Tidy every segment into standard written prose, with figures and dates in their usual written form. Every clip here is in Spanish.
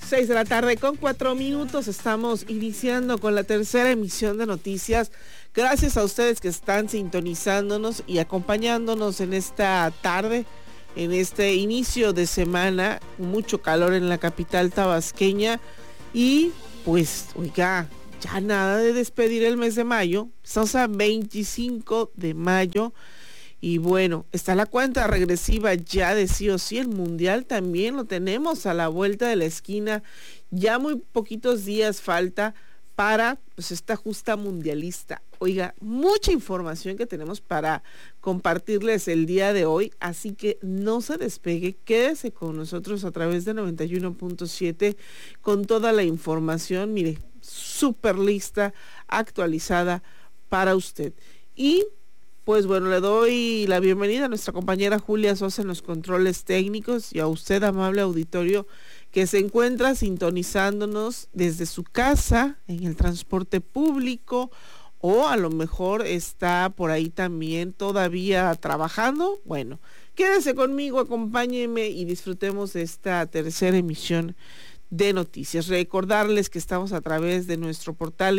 6:04 estamos iniciando con la tercera emisión de noticias. Gracias a ustedes que están sintonizándonos y acompañándonos en esta tarde, en este inicio de semana, mucho calor en la capital tabasqueña y pues, oiga, ya nada de despedir el mes de mayo, estamos a 25 de mayo. Y bueno, está la cuenta regresiva ya de sí o sí. El mundial también lo tenemos a la vuelta de la esquina. Ya muy poquitos días falta para pues esta justa mundialista. Oiga, mucha información que tenemos para compartirles el día de hoy, así que no se despegue, quédese con nosotros a través de 91.7 con toda la información, mire, súper lista, actualizada para usted. Y pues bueno, le doy la bienvenida a nuestra compañera Julia Sosa en los controles técnicos y a usted, amable auditorio, que se encuentra sintonizándonos desde su casa, en el transporte público, o a lo mejor está por ahí también todavía trabajando. Bueno, quédese conmigo, acompáñeme y disfrutemos de esta tercera emisión de noticias. Recordarles que estamos a través de nuestro portal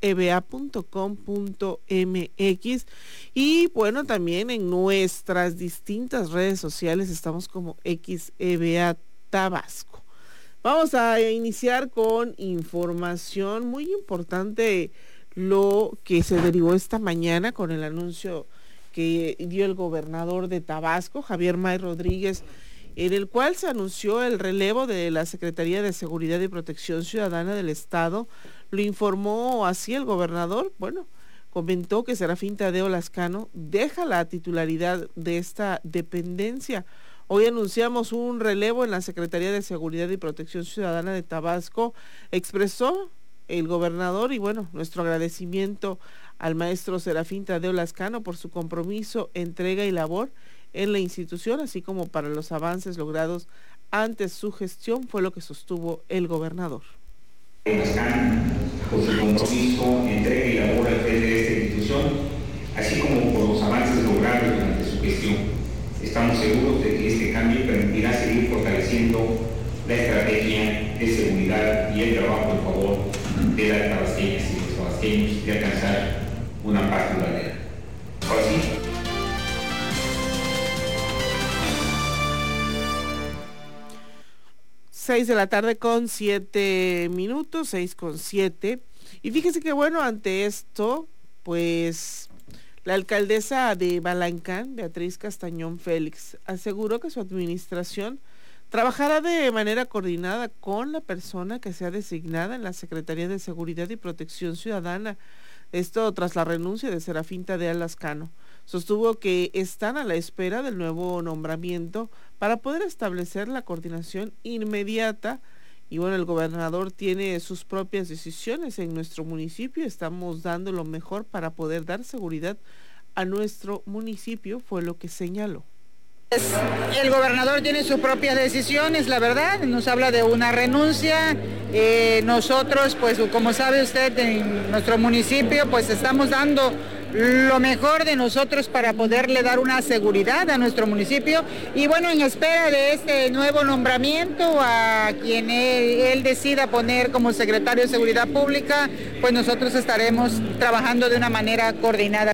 xeba.com.mx y bueno, también en nuestras distintas redes sociales estamos como XEBA Tabasco. Vamos a iniciar con información muy importante, lo que se derivó esta mañana con el anuncio que dio el gobernador de Tabasco, Javier May Rodríguez, en el cual se anunció el relevo de la Secretaría de Seguridad y Protección Ciudadana del Estado. Lo informó así el gobernador. Bueno, comentó que Serafín Tadeo Lascano deja la titularidad de esta dependencia. Hoy anunciamos un relevo en la Secretaría de Seguridad y Protección Ciudadana de Tabasco, expresó el gobernador, y bueno, nuestro agradecimiento al maestro Serafín Tadeo Lascano por su compromiso, entrega y labor en la institución, así como para los avances logrados ante su gestión, fue lo que sostuvo el gobernador. Lascano, por su compromiso, entrega y labor al frente de esta institución, así como por los avances logrados durante su gestión. Estamos seguros de que este cambio permitirá seguir fortaleciendo la estrategia de seguridad y el trabajo en favor de las tabasqueñas y los tabasqueños de alcanzar una paz duradera. Ahora sí. 6:07, 6:07. Y fíjese que bueno, ante esto, pues la alcaldesa de Balancán, Beatriz Castañón Félix, aseguró que su administración trabajará de manera coordinada con la persona que sea designada en la Secretaría de Seguridad y Protección Ciudadana. Esto tras la renuncia de Serafín Tadeo Lascano. Sostuvo que están a la espera del nuevo nombramiento para poder establecer la coordinación inmediata. Y bueno, el gobernador tiene sus propias decisiones en nuestro municipio. Estamos dando lo mejor para poder dar seguridad a nuestro municipio, fue lo que señaló. El gobernador tiene sus propias decisiones, la verdad, nos habla de una renuncia. Nosotros, pues como sabe usted, en nuestro municipio, pues estamos dando lo mejor de nosotros para poderle dar una seguridad a nuestro municipio. Y bueno, en espera de este nuevo nombramiento, a quien él decida poner como secretario de Seguridad Pública, pues nosotros estaremos trabajando de una manera coordinada.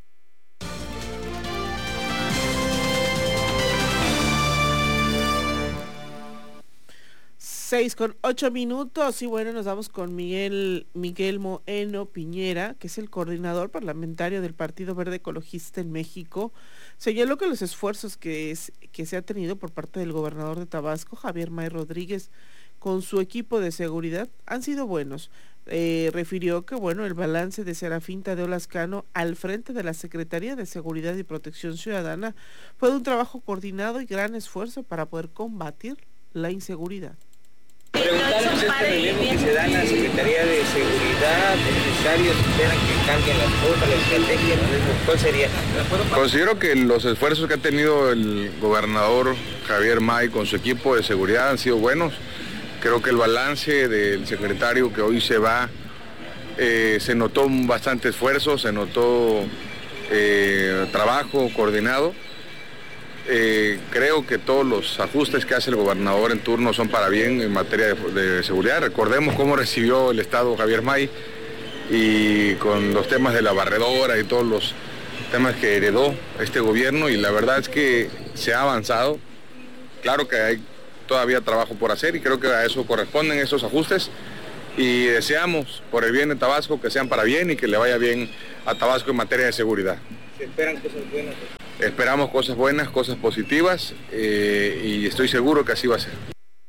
6:08 y bueno, nos vamos con Miguel Moeno Piñera, que es el coordinador parlamentario del Partido Verde Ecologista en México. Señaló que los esfuerzos que se ha tenido por parte del gobernador de Tabasco, Javier May Rodríguez, con su equipo de seguridad han sido buenos. Refirió que bueno, el balance de Serafín Tadeo Lascano al frente de la Secretaría de Seguridad y Protección Ciudadana fue de un trabajo coordinado y gran esfuerzo para poder combatir la inseguridad. Preguntarles este relevo que se da en la Secretaría de Seguridad, empresarios esperan que cambien las cosas, la estrategia, ¿cuál sería? Considero que los esfuerzos que ha tenido el gobernador Javier May con su equipo de seguridad han sido buenos. Creo que el balance del secretario que hoy se va, se notó bastante esfuerzo, se notó trabajo coordinado. creo que todos los ajustes que hace el gobernador en turno son para bien en materia de seguridad. Recordemos cómo recibió el Estado Javier May y con los temas de la barredora y todos los temas que heredó este gobierno, y la verdad es que se ha avanzado. Claro que hay todavía trabajo por hacer y creo que a eso corresponden esos ajustes, y deseamos por el bien de Tabasco que sean para bien y que le vaya bien a Tabasco en materia de seguridad. ¿Se esperan cosas buenas? Esperamos cosas buenas, cosas positivas, y estoy seguro que así va a ser.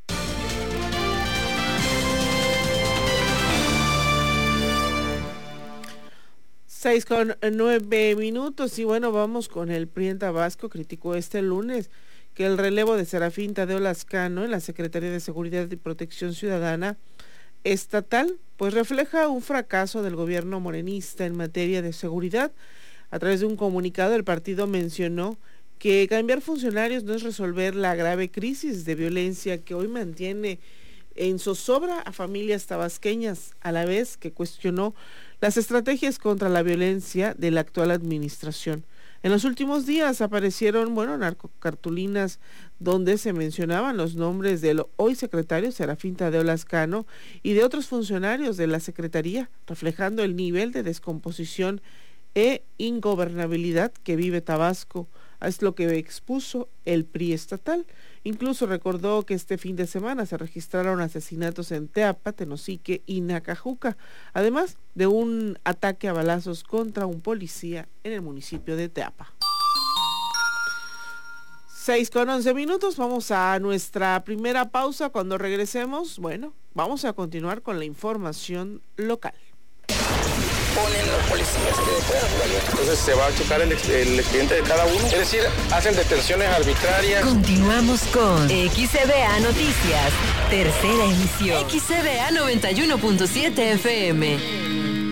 Seis con 9 minutos y bueno, vamos con el PRI en Tabasco. Criticó este lunes que el relevo de Serafín Tadeo Lascano en la Secretaría de Seguridad y Protección Ciudadana estatal pues refleja un fracaso del gobierno morenista en materia de seguridad. A través de un comunicado, el partido mencionó que cambiar funcionarios no es resolver la grave crisis de violencia que hoy mantiene en zozobra a familias tabasqueñas, a la vez que cuestionó las estrategias contra la violencia de la actual administración. En los últimos días aparecieron, narcocartulinas donde se mencionaban los nombres del hoy secretario Serafín Tadeo Lascano y de otros funcionarios de la Secretaría, reflejando el nivel de descomposición e ingobernabilidad que vive Tabasco. Es lo que expuso el PRI estatal. Incluso recordó que este fin de semana se registraron asesinatos en Teapa, Tenosique y Nacajuca, además de un ataque a balazos contra un policía en el municipio de Teapa. 6 con 11 minutos, vamos a nuestra primera pausa. Cuando regresemos, vamos a continuar con la información local. Ponen los policías que puedan. Entonces se va a checar el expediente de cada uno. Es decir, hacen detenciones arbitrarias. Continuamos con XCBA Noticias, tercera emisión. XCBA 91.7 FM.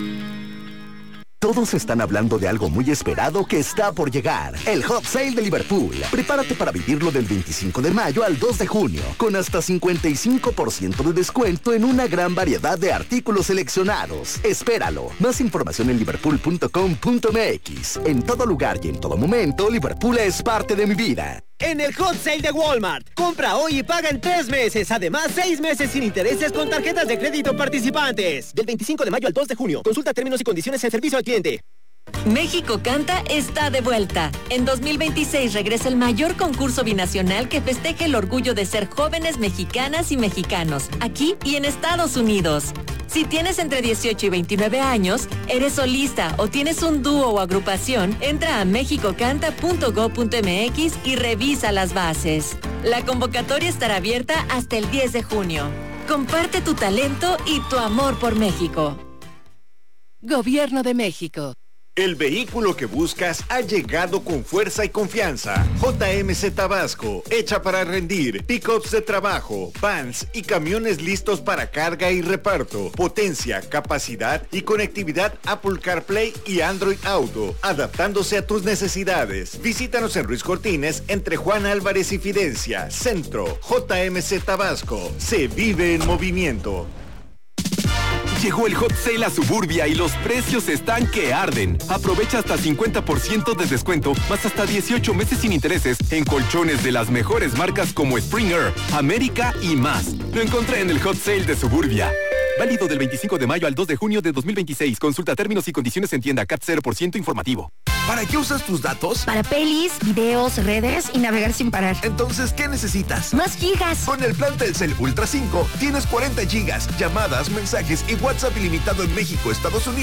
Todos están hablando de algo muy esperado que está por llegar. El Hot Sale de Liverpool. Prepárate para vivirlo del 25 de mayo al 2 de junio, con hasta 55% de descuento en una gran variedad de artículos seleccionados. Espéralo. Más información en liverpool.com.mx. En todo lugar y en todo momento, Liverpool es parte de mi vida. En el Hot Sale de Walmart, compra hoy y paga en 3 meses. Además, 6 meses sin intereses con tarjetas de crédito participantes. Del 25 de mayo al 2 de junio. Consulta términos y condiciones en servicio al cliente. México Canta está de vuelta. En 2026 regresa el mayor concurso binacional que festeje el orgullo de ser jóvenes mexicanas y mexicanos, aquí y en Estados Unidos. Si tienes entre 18 y 29 años, eres solista o tienes un dúo o agrupación, entra a mexicocanta.go.mx y revisa las bases. La convocatoria estará abierta hasta el 10 de junio. Comparte tu talento y tu amor por México. Gobierno de México. El vehículo que buscas ha llegado con fuerza y confianza. JMC Tabasco, hecha para rendir. Pickups de trabajo, vans y camiones listos para carga y reparto. Potencia, capacidad y conectividad Apple CarPlay y Android Auto, adaptándose a tus necesidades. Visítanos en Ruiz Cortines, entre Juan Álvarez y Fidencia. Centro, JMC Tabasco. Se vive en movimiento. Llegó el Hot Sale a Suburbia y los precios están que arden. Aprovecha hasta 50% de descuento, más hasta 18 meses sin intereses en colchones de las mejores marcas como Springer, América y más. Lo encontré en el Hot Sale de Suburbia. Válido del 25 de mayo al 2 de junio de 2026. Consulta términos y condiciones en tienda. CAT 0% informativo. ¿Para qué usas tus datos? Para pelis, videos, redes y navegar sin parar. Entonces, ¿qué necesitas? ¡Más gigas! Con el plan Telcel Ultra 5 tienes 40 gigas, llamadas, mensajes y WhatsApp ilimitado en México, Estados Unidos